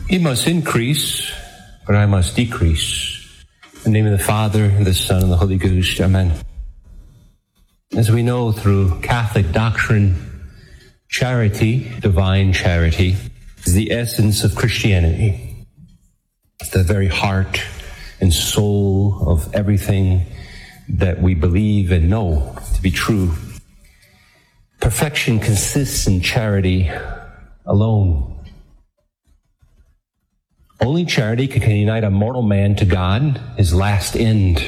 He must increase, but I must decrease. In the name of the Father, and the Son, and the Holy Ghost. Amen. As we know through Catholic doctrine, charity, divine charity, is the essence of Christianity. It's the very heart and soul of everything that we believe and know to be true. Perfection consists in charity alone. Only charity can unite a mortal man to God, his last end.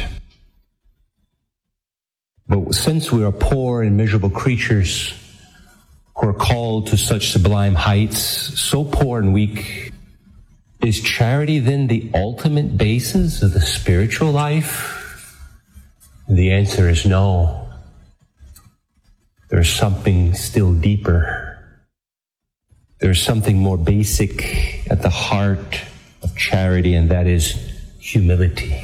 But since we are poor and miserable creatures who are called to such sublime heights, so poor and weak, is charity then the ultimate basis of the spiritual life? The answer is no. There's something still deeper. There's something more basic at the heart of charity, and that is humility.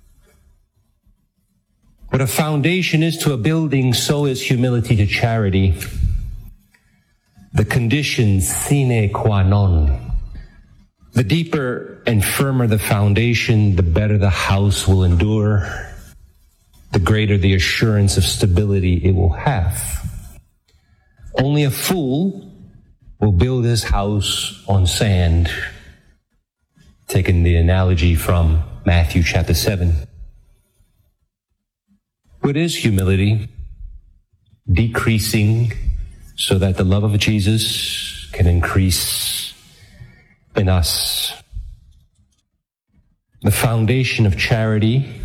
What a foundation is to a building, so is humility to charity. The condition sine qua non. The deeper and firmer the foundation, the better the house will endure, the greater the assurance of stability it will have. Only a fool will build his house on sand. Taking the analogy from Matthew chapter 7. What is humility? Decreasing so that the love of Jesus can increase in us. The foundation of charity,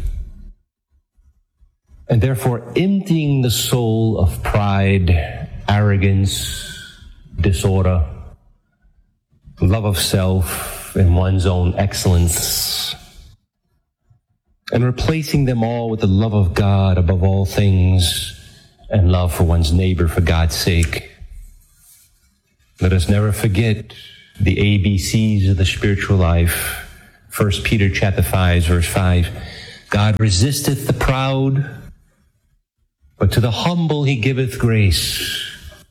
and therefore emptying the soul of pride, arrogance, disorder, love of self, and one's own excellence, and replacing them all with the love of God above all things and love for one's neighbor for God's sake. Let us never forget the ABCs of the spiritual life. 1 Peter chapter 5, verse 5. God resisteth the proud, but to the humble he giveth grace.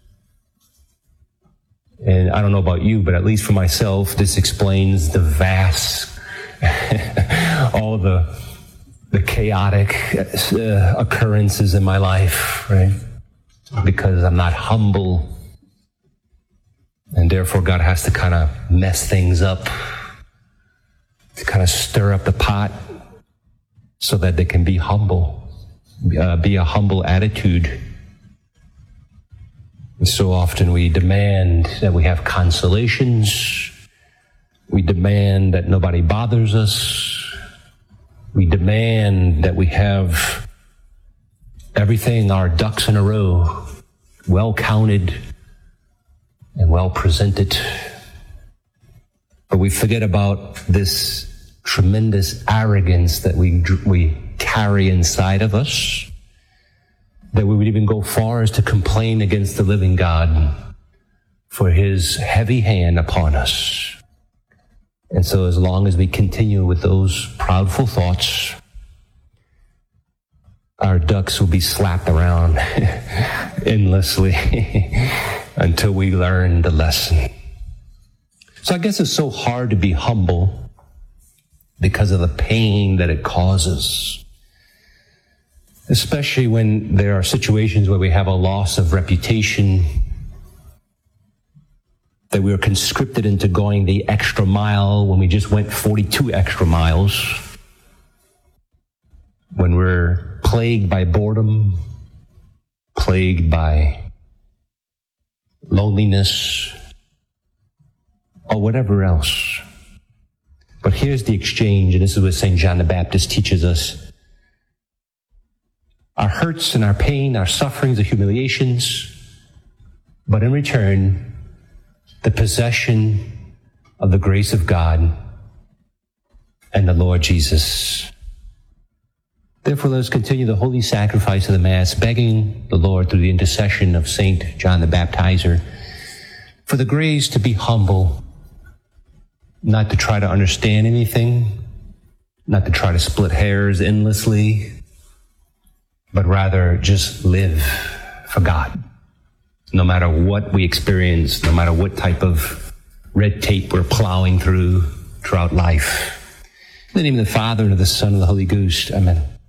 And I don't know about you, but at least for myself, this explains the vast, all the chaotic occurrences in my life, right? Because I'm not humble. And therefore God has to kind of mess things up, to kind of stir up the pot so that they can be humble, be a humble attitude. And so often we demand that we have consolations. We demand that nobody bothers us. We demand that we have everything, our ducks in a row, well counted and well presented. But we forget about this tremendous arrogance that we carry inside of us, that we would even go far as to complain against the living God for his heavy hand upon us. And so as long as we continue with those proudful thoughts, our ducks will be slapped around endlessly until we learn the lesson. So I guess it's so hard to be humble because of the pain that it causes. Especially when there are situations where we have a loss of reputation, that we are conscripted into going the extra mile when we just went 42 extra miles, when we're plagued by boredom, plagued by loneliness, or whatever else. But here's the exchange, and this is what St. John the Baptist teaches us. Our hurts and our pain, our sufferings, our humiliations, but in return, the possession of the grace of God and the Lord Jesus. Therefore, let us continue the holy sacrifice of the Mass, begging the Lord through the intercession of St. John the Baptizer for the grace to be humble, not to try to understand anything, not to try to split hairs endlessly, but rather just live for God. No matter what we experience, no matter what type of red tape we're plowing throughout life. In the name of the Father, and of the Son, and of the Holy Ghost. Amen.